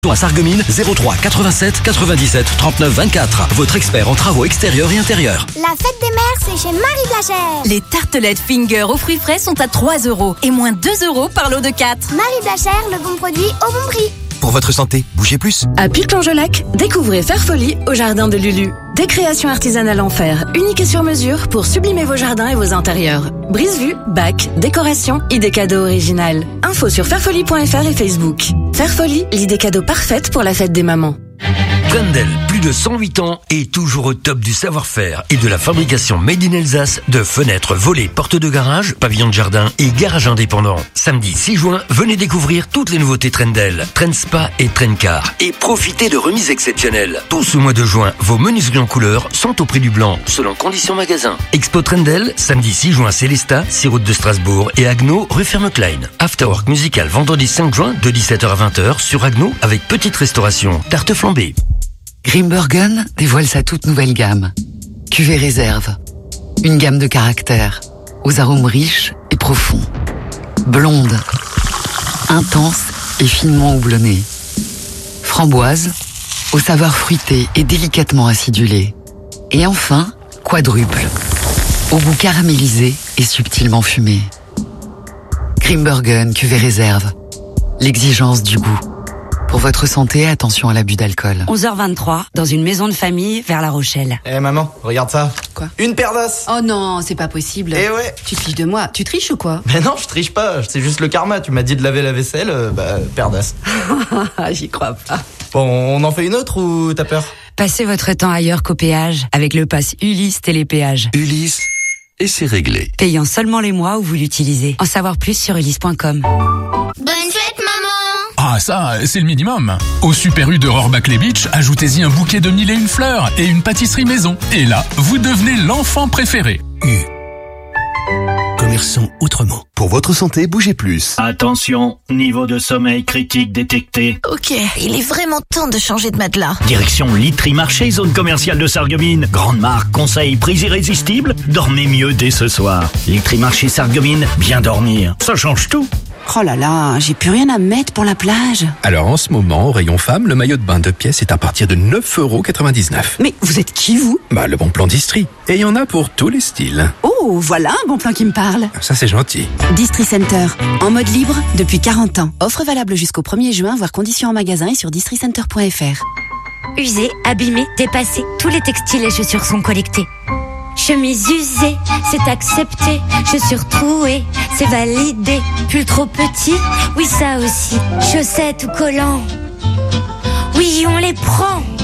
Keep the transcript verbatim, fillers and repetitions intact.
À Sarreguemines, zéro trois quatre-vingt-sept quatre-vingt-dix-sept trente-neuf vingt-quatre. Votre expert en travaux extérieurs et intérieurs. La fête des mères, c'est chez Marie Blachère. Les tartelettes Finger aux fruits frais sont à trois euros et moins deux euros par lot de quatre. Marie Blachère, le bon produit au bon prix. Pour votre santé, bougez plus. À Piclangeolac, découvrez Faire Folie au jardin de Lulu. Des créations artisanales en fer, uniques et sur mesure pour sublimer vos jardins et vos intérieurs. Brise-vue, bac, décoration, idées cadeaux originales. Info sur fairfolie point f r et Facebook. Faire Folie, l'idée cadeau parfaite pour la fête des mamans. Trendel, plus de cent huit ans et toujours au top du savoir-faire et de la fabrication made in Alsace de fenêtres, volets, portes de garage, pavillons de jardin et garage indépendant. Samedi six juin, venez découvrir toutes les nouveautés Trendel, Trendspa et Trendcar et profitez de remises exceptionnelles. Tout ce mois de juin, vos menuiseries en couleur sont au prix du blanc, selon conditions magasin. Expo Trendel, samedi six juin, Célestat, six route de Strasbourg et Agno, rue Ferme-Klein. Afterwork musical vendredi cinq juin de dix-sept heures à vingt heures sur Agno avec petite restauration, tarte flambée. Grimbergen dévoile sa toute nouvelle gamme. Cuvée réserve. Une gamme de caractères, aux arômes riches et profonds. Blonde, intense et finement houblonnée. Framboise, aux saveurs fruitées et délicatement acidulées. Et enfin, quadruple, au goût caramélisé et subtilement fumé. Grimbergen cuvée réserve. L'exigence du goût. Pour votre santé, attention à l'abus d'alcool. onze heures vingt-trois, dans une maison de famille vers La Rochelle. Eh hey, maman, regarde ça. Quoi? Une paire d'os. Oh non, c'est pas possible. Eh ouais. Tu te fiches de moi. Tu triches ou quoi? Mais non, je triche pas. C'est juste le karma. Tu m'as dit de laver la vaisselle, euh, bah, paire d'os. J'y crois pas. Bon, on en fait une autre ou t'as peur? Passez votre temps ailleurs qu'au péage avec le pass Ulysse Télépéage. Ulysse, et c'est réglé. Payant seulement les mois où vous l'utilisez. En savoir plus sur ulysse point com. Bonne fête, maman. Ah ça, c'est le minimum. Au Super U de Rohrbach-les Beach, ajoutez-y un bouquet de mille et une fleurs et une pâtisserie maison. Et là, vous devenez l'enfant préféré. U. Commerçons autrement. Pour votre santé, bougez plus. Attention, niveau de sommeil critique détecté. Ok, il est vraiment temps de changer de matelas. Direction Literie Marché, zone commerciale de Sarreguemines. Grande marque, conseil, prix irrésistible. Dormez mieux dès ce soir. Literie Marché Sarreguemines, bien dormir, ça change tout. Oh là là, j'ai plus rien à mettre pour la plage. Alors en ce moment, au rayon femme, le maillot de bain deux pièces est à partir de neuf euros quatre-vingt-dix-neuf. Mais vous êtes qui, vous? Bah, le bon plan d'Istrie. Et il y en a pour tous les styles. Oh, voilà un bon plan qui me parle. Ça, c'est gentil. Distri Center, en mode libre depuis quarante ans. Offre valable jusqu'au premier juin, voire conditions en magasin et sur distri center point f r. Usés, abîmés, dépassés, tous les textiles et chaussures sont collectés. Chemise usée, c'est accepté. Chaussures trouées, c'est validé. Pull trop petit, oui ça aussi. Chaussettes ou collants, oui on les prend.